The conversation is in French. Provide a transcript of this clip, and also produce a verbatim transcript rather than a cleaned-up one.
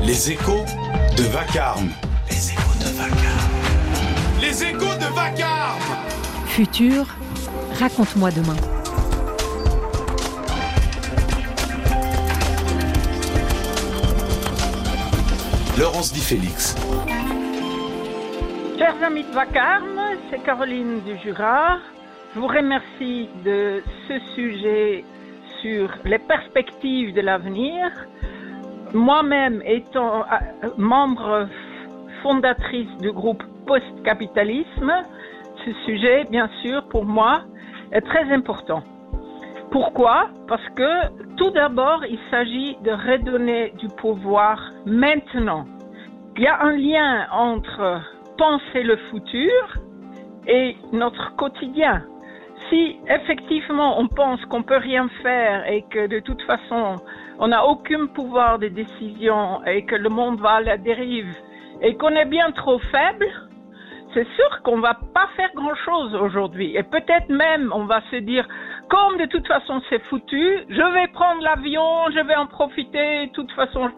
Les échos de Vacarme. Les échos de Vacarme. Les échos de Vacarme. Futur, raconte-moi demain. Laurence Di Félix. Chers amis de Vacarme, c'est Caroline du Jura. Je vous remercie de ce sujet sur les perspectives de l'avenir. Moi-même étant membre fondatrice du groupe Post-Capitalisme, ce sujet, bien sûr, pour moi, est très important. Pourquoi ? Parce que, tout d'abord, il s'agit de redonner du pouvoir maintenant. Il y a un lien entre penser le futur et notre quotidien. Si effectivement on pense qu'on peut rien faire et que de toute façon on n'a aucun pouvoir de décision et que le monde va à la dérive et qu'on est bien trop faible, c'est sûr qu'on va pas faire grand chose aujourd'hui. Et peut-être même on va se dire, comme de toute façon c'est foutu, je vais prendre l'avion, je vais en profiter, de toute façon je